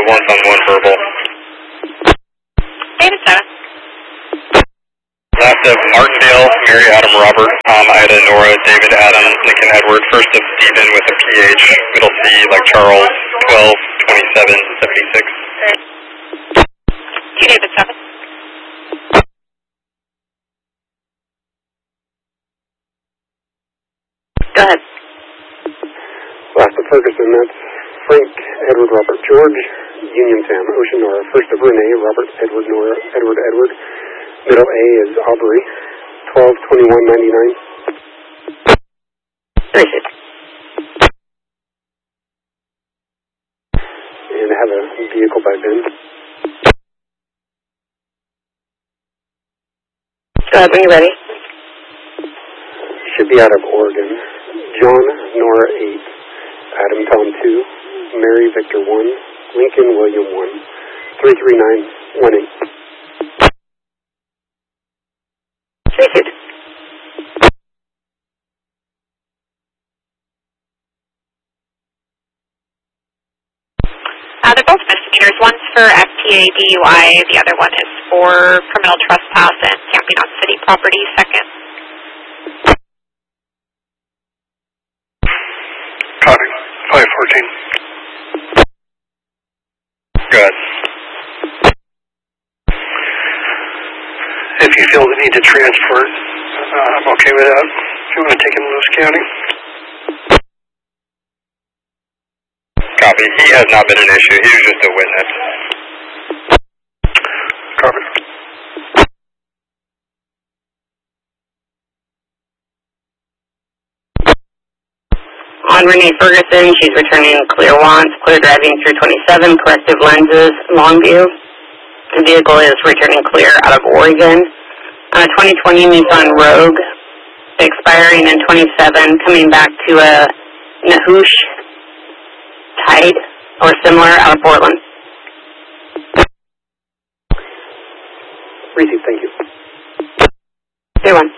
1-on-1 verbal. David 7. Last of Martindale, Mary Adam Robert, Tom Ida Nora David Adam Lincoln Edward. First of Stephen with a PH, middle C like Charles, 12 27 76. David 7. Go ahead. Last of Ferguson, that's Frank Edward Robert George, Union Sam Ocean Nora. First of Renee Robert Edward Nora Edward Edward. Middle A is Aubrey, 12 21 99. Appreciate it. And I have a vehicle by Ben. Go ahead when you're ready. Should be out of Oregon. John Nora 8, Adam Tom 2, Mary Victor 1, Lincoln William 1, 33918. Appreciate it. They're both misdemeanors. One's for FTA DUI. The other one is for criminal trespass and camping on city property. Second. Copy. 514. Good. If you feel the need to transport, I'm okay with that. If you want to take him to Lewis County. Copy. He has not been an issue. He was just a witness. Copy. On Renee Ferguson, she's returning clear wants, clear driving through 27, corrective lenses, Longview. The vehicle is returning clear out of Oregon. On a 2020 Nissan Rogue, expiring in 27, coming back to a Nahush Tide or similar out of Portland. Receive, thank you. Day 1.